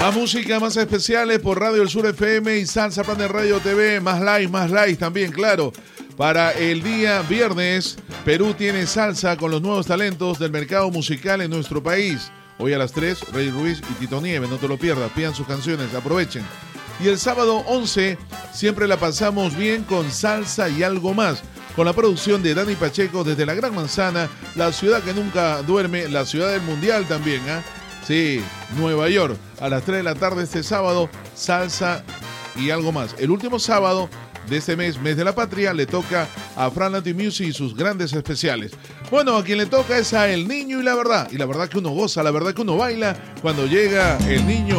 Más música, más especiales por Radio El Sur FM y Salsa Planet Radio TV. Más live también, claro. Para el día viernes, Perú tiene salsa con los nuevos talentos del mercado musical en nuestro país. Hoy a las 3, Rey Ruiz y Tito Nieves, no te lo pierdas, pidan sus canciones, aprovechen. Y el sábado 11, siempre la pasamos bien con salsa y algo más, con la producción de Dani Pacheco desde la Gran Manzana, la ciudad que nunca duerme, la ciudad del mundial también, ¿ah? Sí, Nueva York, a las 3 de la tarde este sábado, salsa y algo más. El último sábado de este mes de la patria, le toca a Fran Latin Music y sus grandes especiales. Bueno, a quien le toca es a El Niño y la verdad que uno goza, la verdad que uno baila cuando llega El Niño